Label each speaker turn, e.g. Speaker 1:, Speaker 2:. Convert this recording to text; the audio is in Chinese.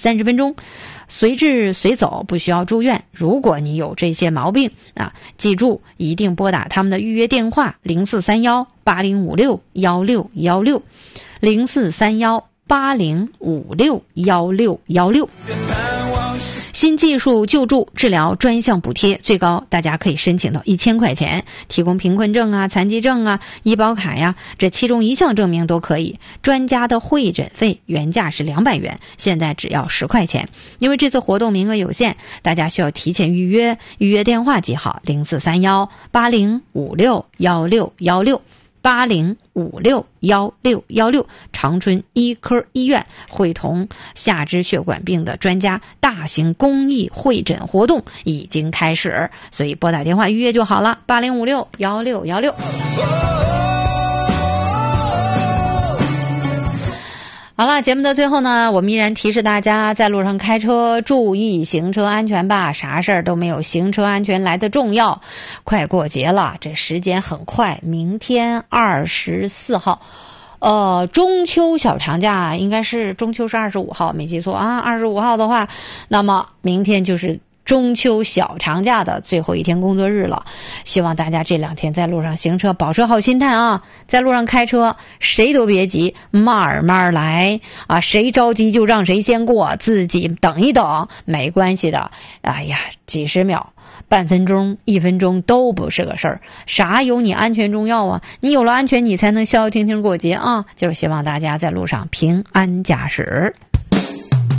Speaker 1: 30分钟，随治随走，不需要住院。如果你有这些毛病记住一定拨打他们的预约电话043180561616 043180561616。新技术救助治疗专项补贴最高大家可以申请到1000块钱，提供贫困证残疾证医保卡这其中一项证明都可以。专家的会诊费原价是200元，现在只要10块钱。因为这次活动名额有限，大家需要提前预约，预约电话记好043180561616 80561616，长春医科医院会同下肢血管病的专家大型公益会诊活动已经开始，所以拨打电话预约就好了，80561616。好了，节目的最后呢，我们依然提示大家在路上开车注意行车安全吧，啥事儿都没有行车安全来的重要。快过节了，这时间很快，明天24号中秋小长假，应该是中秋是25号，没记错25号的话，那么明天就是中秋小长假的最后一天工作日了。希望大家这2天在路上行车保持好心态在路上开车谁都别急，慢慢来谁着急就让谁先过，自己等一等没关系的。几十秒半分钟1分钟都不是个事儿，啥有你安全重要你有了安全你才能消消停停过节就是希望大家在路上平安驾驶。